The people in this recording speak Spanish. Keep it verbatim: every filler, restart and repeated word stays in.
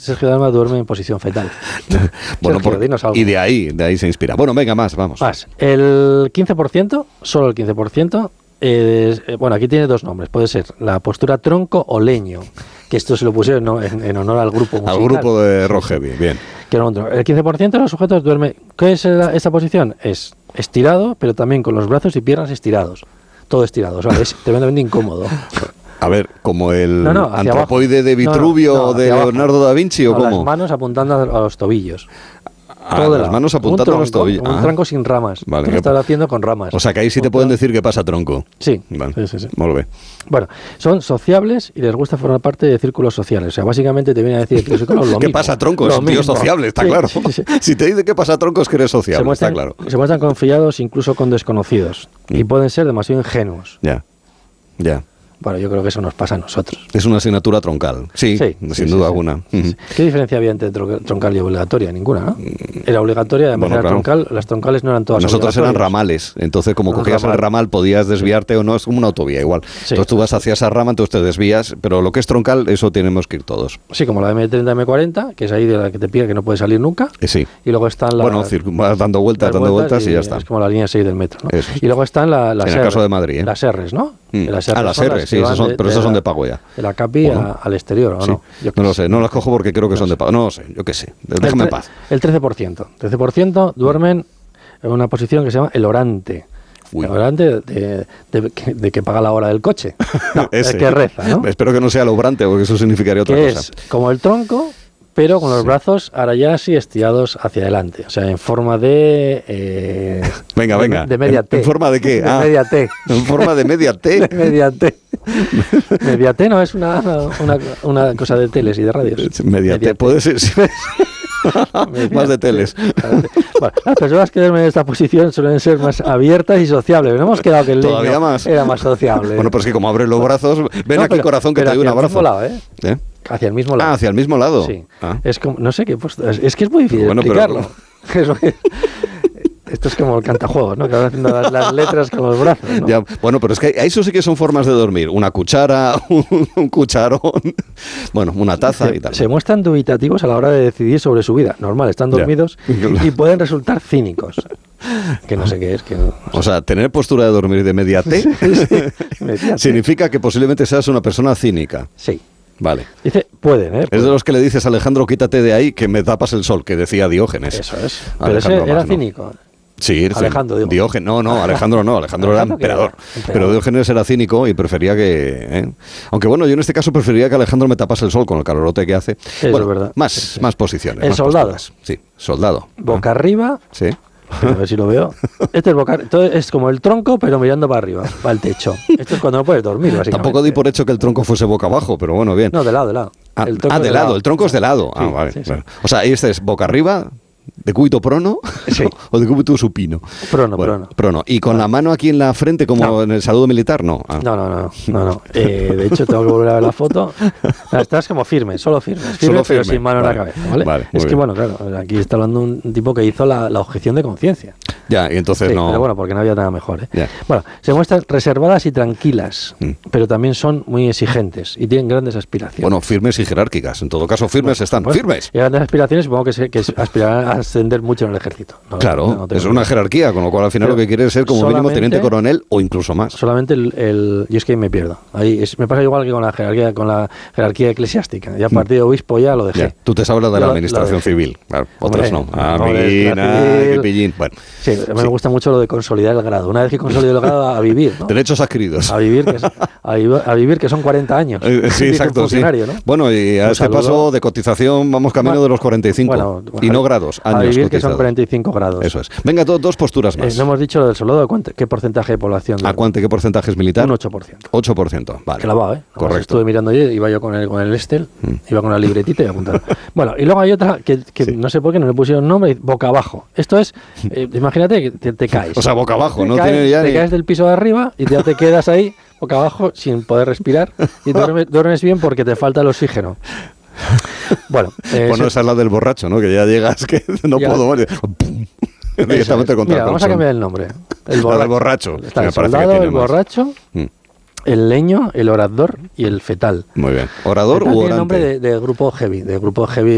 Sergio Dalma duerme en posición fetal. Bueno, Sergio, por, dinos algo. y de ahí, de ahí se inspira. Bueno, venga, más, vamos. Más. El quince por ciento, solo el quince por ciento, eh, eh, bueno, aquí tiene dos nombres. Puede ser la postura tronco o leño, que esto se lo pusieron, ¿no?, en, en honor al grupo musical. Al grupo de Rock Heavy, bien. Que era otro. El quince por ciento de los sujetos duerme. ¿Qué es la, esta posición? Es estirado, pero también con los brazos y piernas estirados. Todo estirado, o sea, es tremendamente incómodo. A ver, ¿como el No, no, hacia antropoide abajo. de Vitruvio No, no, no, o de hacia abajo. Leonardo da Vinci o No, cómo? las manos apuntando a, a los tobillos. Ah, Todo de las lado. manos apuntando un a los tronco, tobillos. Un Ah. tronco sin ramas. Vale, Tú lo que- estás haciendo con ramas. O sea, que ahí sí te Un pueden tronco. decir que pasa tronco. Sí, Vale. sí, sí, sí. Muy bien. Bueno, son sociables y les gusta formar parte de círculos sociales. O sea, básicamente te viene a decir que los psicólogos lo ¿Qué mismo. pasa, tronco? Lo Es un tío mismo. sociable, está Sí, claro. sí, sí. Si te dice qué pasa, tronco, es que eres Se sociable, muestran, está claro. se muestran confiados incluso con desconocidos y pueden ser demasiado ingenuos. Ya, ya. Bueno, yo creo que eso nos pasa a nosotros. Es una asignatura troncal. Sí, Sí, sin sí, duda sí, sí. alguna. Ujú. ¿Qué diferencia había entre tro- troncal y obligatoria? Ninguna, ¿no? Era obligatoria, además Bueno, era claro. troncal. Las troncales no eran todas Nosotros eran obligatorias. ramales, entonces como Un cogías ramal. el ramal podías desviarte o no, es como una autovía igual. Sí. Entonces tú vas hacia esa rama, entonces te desvías, pero lo que es troncal, eso tenemos que ir todos. Sí, como la eme treinta, eme cuarenta, que es ahí de la que te pide que no puedes salir nunca. Eh, sí. Y luego están las... Bueno, circu- vas dando vueltas, las dando vueltas y, ya está. Es como la línea seis del metro, ¿no? Eso es. Y luego están la, las En el R, caso de Madrid, ¿eh? las R's, ¿no? Mm. Que las Ah, R's las son R, que sí, esas van son- de- pero de esas son la- de pago ya. De la CAPI ¿O no? a- al exterior, ¿o Sí. no? Yo qué No lo sé. sé, no las cojo porque creo que No son sé. de pago. No lo sé, yo qué sé. El Déjame en tre- paz. El trece por ciento. trece por ciento duermen en una posición que se llama el orante. Uy. El orante de, de- de que, de que paga la hora del coche. No, es Ese. que reza, ¿no? Espero que no sea el obrante, porque eso significaría otra Que cosa. es como el tronco, pero con los Sí. brazos ahora ya así estirados hacia adelante. O sea, en forma de... eh, Venga, de- venga. De media ¿En- T. en forma de qué? De Ah. media T. En forma de media T. De media T. Media T no es una, una, una cosa de teles y de radios. Media T, puede ser. Sí. Media Más de T. teles. Bueno, las personas que duermen en esta posición suelen ser más abiertas y sociables. No hemos quedado que el Todavía leño más. era más sociable. Bueno, pero es que como abres los brazos, ven No, aquí, pero- corazón, que pero te doy un hacia el mismo abrazo. lado, ¿eh? ¿Eh? Hacia el mismo lado. Ah, hacia el mismo lado. Sí. Ah. Es como, no sé qué postura. Es, es que es muy difícil Bueno, pero- explicarlo. Es muy- Esto es como el cantajuegos, ¿no? Que van haciendo las, las letras con los brazos, ¿no? Ya, bueno, pero es que eso sí que son formas de dormir. Una cuchara, un, un cucharón, bueno, una taza se, y tal. se muestran dubitativos a la hora de decidir sobre su vida. Normal, están Ya. dormidos y pueden resultar cínicos. Que no sé qué es. Que no, O sea, tener postura de dormir de media T media T. significa que posiblemente seas una persona cínica. Sí. Vale. Dice, pueden, ¿eh? Es de los que le dices, Alejandro, quítate de ahí que me tapas el sol, que decía Diógenes. Eso es. Pero ese Alejandro era Magno. cínico. Sí, Alejandro, digo. Diógenes, no, no, Alejandro no, Alejandro era Alejandro que era emperador. emperador. Pero Diógenes era cínico y prefería que... ¿eh? Aunque bueno, yo en este caso preferiría que Alejandro me tapase el sol con el calorote que hace. Eso Bueno, es verdad. Más, Sí, sí. más posiciones. El más soldado. posturas. Sí, soldado. Boca Ah, arriba. sí. A ver si lo veo. Este es boca entonces es como el tronco, pero mirando para arriba, para el techo. Esto es cuando no puedes dormir, básicamente. Tampoco di por hecho que el tronco fuese boca abajo, pero bueno, bien. No, de lado, de lado. Ah, El tronco ah, de lado. el tronco es de lado. Ah, Sí, vale. sí, sí. Bueno. O sea, este es boca arriba, de cúbito prono Sí. o de cúbito supino. Prono, Bueno, prono. prono. Y con la mano aquí en la frente, como No. en el saludo militar, no. Ah. No, no, no, no, no. Eh, de hecho, tengo que volver a ver la foto. No, estás como firme, solo firme. Firme, Solo pero firme. sin mano Vale. en la cabeza, ¿vale? Vale, muy es que, bien. bueno, claro, aquí está hablando un tipo que hizo la, la objeción de conciencia. Ya, y entonces Sí, no. pero bueno, porque no había nada mejor, ¿eh? Ya. Bueno, se muestran reservadas y tranquilas, Mm. pero también son muy exigentes y tienen grandes aspiraciones. Bueno, firmes y jerárquicas. En todo caso, firmes están. Bueno, ¡Firmes! Y grandes aspiraciones, supongo que, se, que aspirarán a ascender mucho en el ejército. No, Claro, no tengo es una duda. jerarquía, con lo cual al final Pero lo que quiere es ser como mínimo solamente- teniente coronel o incluso más. Solamente el, el- yo es que ahí me pierdo. Ahí es- me pasa igual que con la jerarquía, con la jerarquía eclesiástica. Ya a partir de obispo ya lo dejé. Ya, tú te sabes de Yo la lo- administración lo dejé. civil. Claro, otras no. Hombre, Ah, no, amiguín, la ah, civil. qué pillín. Bueno, Sí, a mí me Sí. gusta mucho lo de consolidar el grado. Una vez que consolido el grado, a vivir, ¿no? derechos adquiridos. A vivir, que es- a, vivir, a vivir que son cuarenta años. Eh, Dice sí, un exacto. Sí. funcionario, ¿no? Bueno, y a Un este saludo. paso de cotización vamos camino Bueno, de los cuarenta y cinco. bueno, y no grados, A años vivir que son cotizados. cuarenta y cinco grados. Eso es. Venga, do- dos posturas Eh, más. no hemos dicho lo del soldado. ¿cuánto- ¿Qué porcentaje de población? ¿A duerme? cuánto, qué porcentaje es militar? Un ocho por ciento. ocho por ciento, vale. Clavado, ¿eh? Además, Correcto. Estuve mirando ayer, iba yo con el, con el Estel, Mm. iba con la libretita y apuntando. Bueno, y luego hay otra que, que Sí. no sé por qué no le pusieron nombre, boca abajo. Esto es, eh, imagínate que te, te caes. O sea, boca abajo, Te no caes, tiene ya Te ni- caes del piso de arriba y ya te quedas ahí, boca abajo, sin poder respirar y duermes, duermes bien porque te falta el oxígeno. Bueno, eh, Bueno, se- esa es la del borracho, ¿no? Que ya llegas que no Ya. puedo. Vale. eso Directamente es. contra Mira, el vamos a colchón. cambiar el nombre. El La del borracho. Está Me el parece que soldado, tiene el más. borracho, Mm. el leño, el orador y el fetal. Muy bien. ¿Orador Fetal u tiene nombre orante? de, de grupo heavy, de grupo heavy